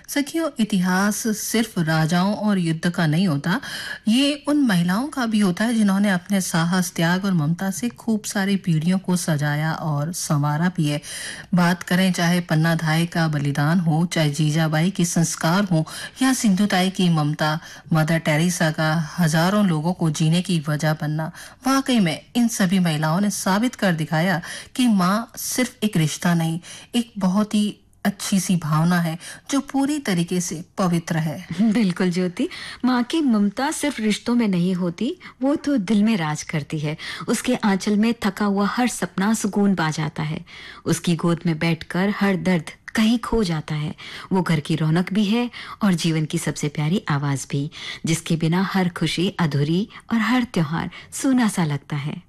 सखियों, इतिहास सिर्फ राजाओं और युद्ध का नहीं होता। ये उन महिलाओं का भी होता है जिन्होंने अपने साहस, त्याग और ममता से खूब सारी पीढ़ियों को सजाया और संवारा भी है। बात करें चाहे पन्ना धाय का बलिदान हो, चाहे जीजाबाई की संस्कार हो, या सिंधुताई की ममता, मदर टेरेसा का हजारों लोगों को जीने की वजह बनना। वाकई में इन सभी महिलाओं ने साबित कर दिखाया कि माँ सिर्फ एक रिश्ता नहीं, एक बहुत ही अच्छी सी भावना है जो पूरी तरीके से पवित्र है। बिल्कुल ज्योति, माँ की ममता सिर्फ रिश्तों में नहीं होती, वो तो दिल में राज करती है। उसके आंचल में थका हुआ हर सपना सुकून पा जाता है। उसकी गोद में बैठकर हर दर्द कहीं खो जाता है। वो घर की रौनक भी है और जीवन की सबसे प्यारी आवाज भी, जिसके बिना हर खुशी अधूरी और हर त्योहार सूना सा लगता है।